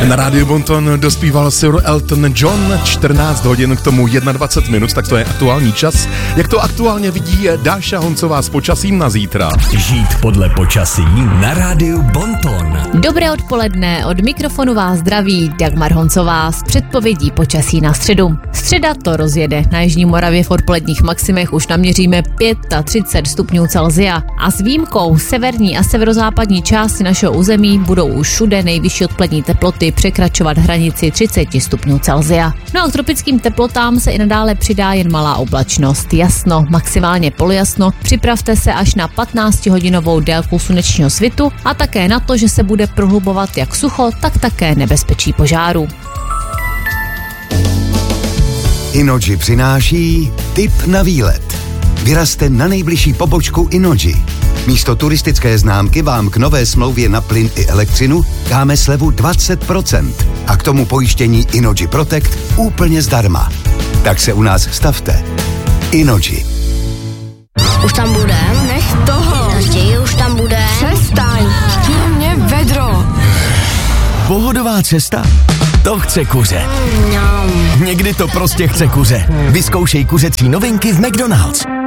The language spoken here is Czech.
Na rádiu Bonton dospíval Sir Elton John, 14 hodin k tomu 21 minut, tak to je aktuální čas. Jak to aktuálně vidí Dáša Honcová s počasím na zítra? Žít podle počasí na rádiu Bonton. Dobré odpoledne, od mikrofonu vás zdraví Dagmar Honcová s předpovědí počasí na středu. Středa to rozjede, na jižní Moravě v odpoledních maximech už naměříme 35 stupňů Celsia a s výjimkou severní a severozápadní části našeho území budou už všude nejvyšší odpolední teploty překračovat hranici 30 stupňů Celsia. No a k tropickým teplotám se i nadále přidá jen malá oblačnost. Jasno, maximálně polojasno, připravte se až na 15-hodinovou délku slunečního svitu a také na to, že se bude prohlubovat jak sucho, tak také nebezpečí požáru. Innogy přináší tip na výlet. Vyrazte na nejbližší pobočku Innogy. Místo turistické známky vám k nové smlouvě na plyn i elektřinu dáme slevu 20% a k tomu pojištění Innogy Protect úplně zdarma. Tak se u nás stavte. Innogy. Už tam budem? Nech toho. Raději už tam budem. Přestaň. Mě vedro. Pohodová cesta? To chce kuře. Někdy to prostě chce kuře. Vyzkoušej kuřecí novinky v McDonald's.